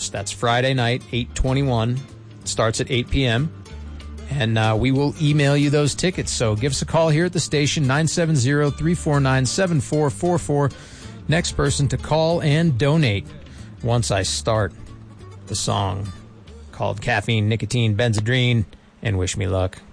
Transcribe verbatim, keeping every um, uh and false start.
twenty-first. That's Friday night, eight twenty-one. Starts at eight p.m. And uh, we will email you those tickets. So give us a call here at the station, nine seven zero, three four nine, seven four four four. Next person to call and donate once I start the song called Caffeine, Nicotine, Benzedrine, and Wish Me Luck.